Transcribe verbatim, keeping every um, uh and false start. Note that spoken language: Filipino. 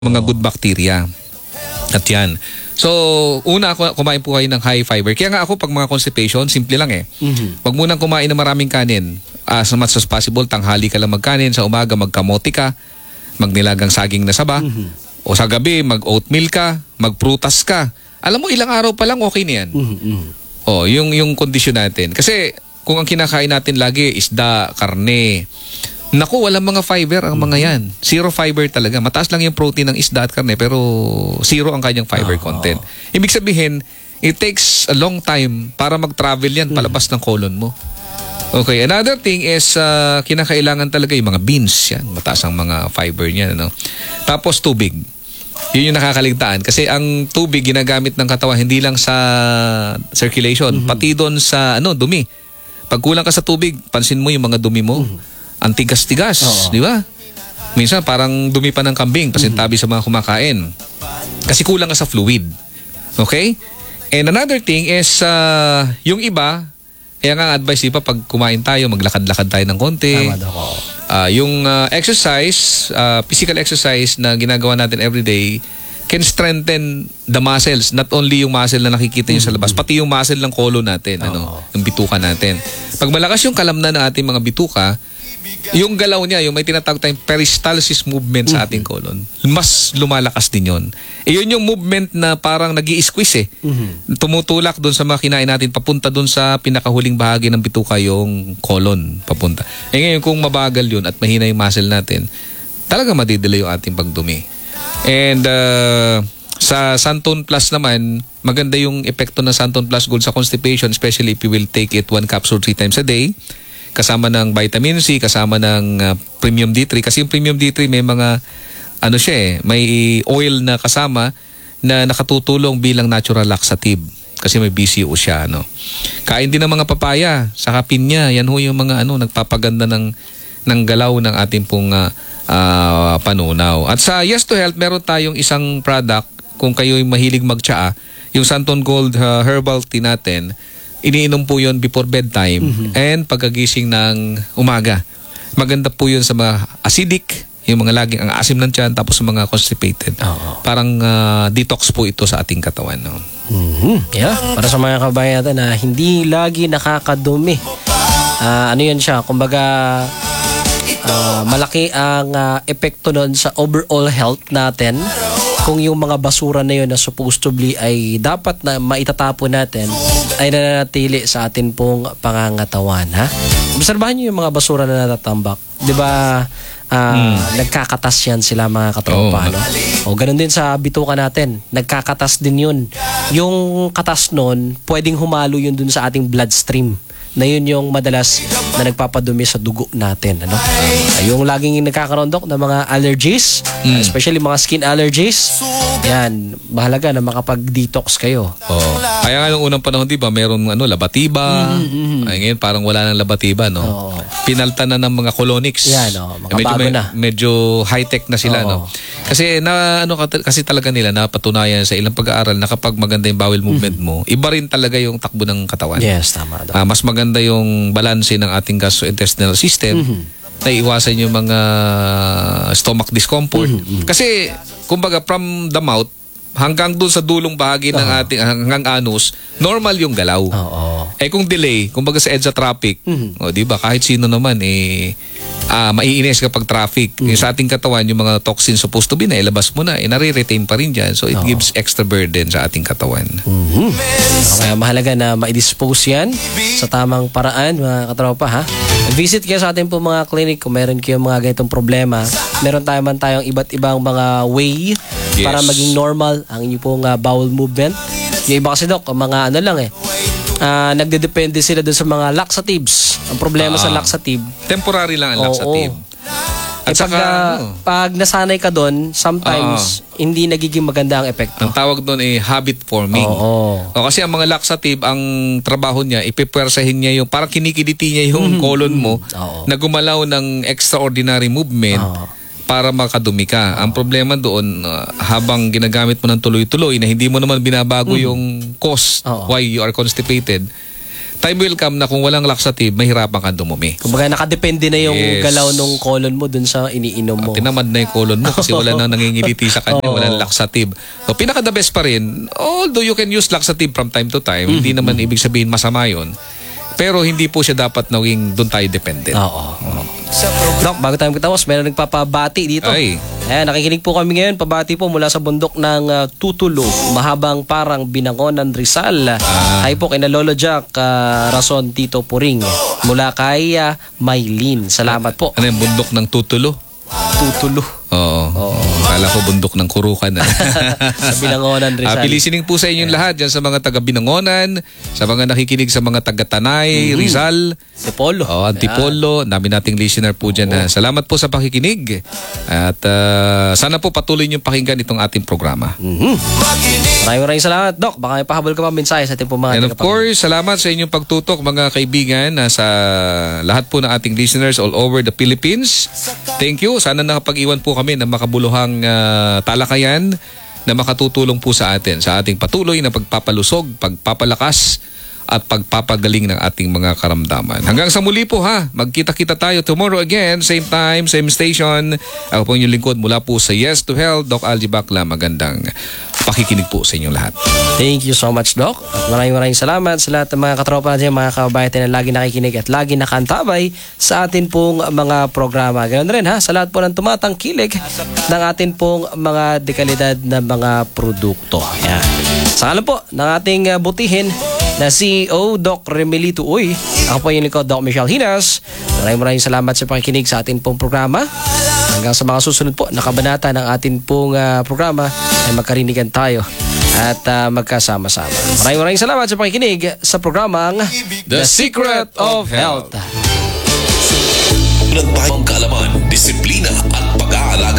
mga good bacteria. At yan. So, una ako kumain po kayo ng high fiber. Kaya nga ako pag mga constipation, simple lang eh. Mm-hmm. Wag munang kumain ng maraming kanin. As much as possible, tanghali ka lang magkanin. Sa umaga, magkamote ka. Magnilagang saging na saba. Mm-hmm. O sa gabi, mag-oatmeal ka. Magprutas ka. Alam mo, ilang araw pa lang okay na yan. Mm-hmm. O, yung, yung kondisyon natin. Kasi kung ang kinakain natin lagi, isda, karne. Naku, walang mga fiber ang mga yan. Zero fiber talaga. Mataas lang yung protein ng isda at karne pero zero ang kanyang fiber oh, content. Ibig sabihin, it takes a long time para mag-travel yan palabas ng colon mo. Okay, another thing is uh, kinakailangan talaga yung mga beans yan. Mataas ang mga fiber niyan. Ano? Tapos tubig. Yun yung nakakaligtaan. Kasi ang tubig ginagamit ng katawan hindi lang sa circulation, mm-hmm. pati doon sa ano dumi. Pag kulang ka sa tubig, pansin mo yung mga dumi mo. Mm-hmm. Ang tigas-tigas, di ba? Minsan parang dumi pa ng kambing, pasintabi sa mga kumakain. Kasi kulang ka sa fluid. Okay? And another thing is, uh, yung iba, kaya nga advice, di ba, pag kumain tayo, maglakad-lakad tayo ng konti. Uh, yung uh, exercise, uh, physical exercise na ginagawa natin everyday, can strengthen the muscles. Not only yung muscle na nakikita nyo sa labas, pati yung muscle ng colon natin, ano, yung bituka natin. Pag malakas yung kalamnan ng ating mga bituka, yung galaw niya, yung may tinatawag tayong peristalsis movement sa ating colon, mas lumalakas din yun. E yun yung movement na parang nag-i-squeeze eh. Mm-hmm. Tumutulak doon sa mga kinain natin, papunta doon sa pinakahuling bahagi ng bituka, yung colon, papunta. E ngayon, kung mabagal yun at mahina yung muscle natin, talaga madidelay yung ating pagdumi. And uh, sa Santon Plus naman, maganda yung epekto ng Santon Plus Gold sa constipation, especially if you will take it one capsule three times a day. Kasama ng vitamin C, kasama ng uh, premium D three. Kasi yung premium D three may mga, ano siya eh, may oil na kasama na nakatutulong bilang natural laxative. Kasi may B C O siya, ano. Kain din ng mga papaya, saka pinya. Yan ho yung mga, ano, nagpapaganda ng, ng galaw ng ating pong uh, uh, panunaw. At sa Yes to Health, meron tayong isang product, kung kayo'y mahilig magtsaa, yung Santon Gold uh, Herbal Tea natin, iniinom po yun before bedtime mm-hmm. and pagkagising ng umaga. Maganda po yun sa mga acidic, yung mga laging ang asim ng tiyan, tapos sa mga constipated. Oh. Parang uh, detox po ito sa ating katawan. No? Mm-hmm. Yeah, para sa mga kabayan natin na hindi lagi nakakadumi. Uh, ano yun siya? Kumbaga, uh, malaki ang uh, epekto nun sa overall health natin. Kung yung mga basura na yun na supposed to be ay dapat na maitatapon natin ay nananatili sa atin pong pangangatawan, ha? Obserbahan nyo yung mga basura na natatambak. Di ba, uh, hmm. nagkakatas yan sila mga katropa, oh. no? O, ganun din sa bituka natin. Nagkakatas din yun. Yung katas nun, pwedeng humalo yun dun sa ating bloodstream. Na yun yung madalas na nagpapadumi sa dugo natin. Ano? Uh, yung laging nagkakaroon dok ng mga allergies, mm. uh, especially mga skin allergies, yan, mahalaga na makapag-detox kayo. Oh. Kaya nga nung unang panahon, di ba, meron ano, labatiba. Mm-hmm. Ay, ngayon parang wala nang labatiba, no? Oh. Pinalta na ng mga colonics. Yan, no? Mga medyo, bago me- na. Medyo high-tech na sila, oh. no? Kasi na ano kasi talaga nila napatunayan sa ilang pag-aaral na kapag maganda yung bowel movement mm-hmm. mo, iba rin talaga yung takbo ng katawan. Yes, tama. Uh, mas maganda yung balanse ng ating gastrointestinal system. Mm-hmm. Na iwasan yung mga stomach discomfort. Mm-hmm. Kasi kumbaga from the mouth hanggang doon sa dulong bahagi uh-huh. ng ating hanggang anus, normal yung galaw. Uh-huh. Eh kung delay, kumbaga sa EDSA traffic, mm-hmm. o di ba kahit sino naman eh ah, maiinis kapag traffic. Mm-hmm. Yung sa ating katawan, yung mga toxins supposed to be na ilabas mo na, eh nare-retain pa rin dyan. So it uh-huh. gives extra burden sa ating katawan. Mm-hmm. Kaya mahalaga na ma-dispose yan sa tamang paraan, mga katropa, ha? Visit kayo sa ating po mga clinic kung meron kayo mga ganitong problema. Meron tayo man tayong iba't ibang mga way yes. para maging normal ang inyong pong uh, bowel movement. Yung iba kasi dok, mga ano lang eh, uh, nagdedepende sila dun sa mga laxatives. Ang problema uh, sa laxative, temporary lang ang laxative. Oo. At eh, saka, pag, uh, ano? pag nasanay ka doon, sometimes, uh, hindi nagiging maganda ang epekto. Ang tawag doon ay habit forming. Oo. O, kasi ang mga laxative, ang trabaho niya, ipipwersahin niya yung, parang kinikiliti niya yung mm-hmm. colon mo, mm-hmm. na gumalaw ng extraordinary movement uh, para makadumi ka. Uh, ang problema doon, uh, habang ginagamit mo ng tuloy-tuloy, na hindi mo naman binabago mm-hmm. yung cause uh, why you are constipated, time will come na kung walang laxative, mahirapan kang dumumi. Kumbaga nakadepende na yung Yes. galaw ng colon mo dun sa iniinom mo. Tinamad na yung colon mo kasi wala nang nangingiliti sa kanya, walang laxative. So, pinaka the best pa rin, although you can use laxative from time to time, Mm-hmm. hindi naman ibig sabihin masama yun. Pero hindi po siya dapat naging doon tayo dependent. Oo. Doc, bago tayo magtapos, meron nagpapabati dito. Ay. Ayan, nakikinig po kami ngayon. Pabati po mula sa bundok ng uh, Tutulo, mahabang parang Binangonan, Rizal. Ah. Ay po kay na Lolo Jack, uh, Rason Tito Puring. Mula kay uh, Maylin. Salamat po. Ano yung bundok ng Tutulo? Tutulo. Oo. Kala ko bundok ng Kurukan. Sa Binangonan, Rizal. Happy listening po sa inyong lahat dyan sa mga taga Binangonan, sa mga nakikinig sa mga taga Tanay, Rizal, Antipolo. oh, Antipolo. Dami nating listener po dyan. na Salamat po sa pakikinig. At ah, sana po patuloy niyong pakinggan itong ating programa. Mhm. Maraming maraming salamat, Doc. Baka may pahabol ka pa mensahe sa ating po mga And of tagapakinig. course, salamat sa inyong pagtutok mga kaibigan na sa lahat po ng ating listeners all over the Philippines. Thank you. Sana nakapag-iwan po kami ng makabuluhang ah, talakayan na makatutulong po sa atin sa ating patuloy na pagpapalusog, pagpapalakas at pagpapagaling ng ating mga karamdaman. Hanggang sa muli po ha, magkita-kita tayo tomorrow again, same time, same station. Ako po inyong lingkod mula po sa Yes to Health, Doc Algie Bacla. Magandang pakikinig po sa inyong lahat. Thank you so much, Doc. At maraming maraming salamat sa lahat ng mga katropa natin, mga kababayan na lagi nakikinig at lagi nakantabay sa atin pong mga programa. Ganoon rin ha, sa lahat po ng tumatangkilig ng atin pong mga dekalidad na mga produkto. Yan. Sa kalan po ng ating uh, butihin na C E O, Doc Remelito Uy. Ako po yung lingkod, Doc Michelle Hinas. Maraming maraming salamat sa pakikinig sa atin pong programa. Hanggang sa mga susunod po na kabanata ng atin pong uh, programa ay magkarinigan tayo at uh, magkasama-sama. Maraming maraming salamat sa pakikinig sa programang The Secret of Health. Nagpahayang kaalaman, disiplina at pag-aalaga